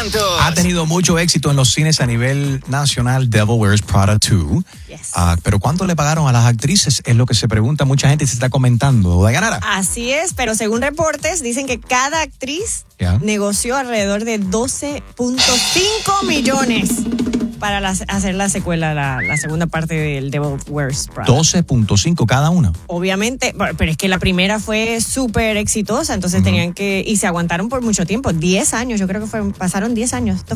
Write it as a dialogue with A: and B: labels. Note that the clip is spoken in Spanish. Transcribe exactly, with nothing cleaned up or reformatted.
A: Santos.
B: Ha tenido mucho éxito en los cines a nivel nacional, Devil Wears Prada dos.
C: Yes.
B: Uh, pero ¿cuánto le pagaron a las actrices? Es lo que se pregunta mucha gente y se está comentando. ¿Dayanara?
C: Así es, pero según reportes dicen que cada actriz
B: Yeah.
C: negoció alrededor de doce punto cinco millones para la- hacer la secuela, la, la segunda parte del Devil Wears Prada.
B: doce punto cinco cada una.
C: Obviamente, pero es que la primera fue súper exitosa, entonces
B: Ujú.
C: tenían que, y se aguantaron por mucho tiempo, diez años, yo creo que fue, pasaron diez años. Esto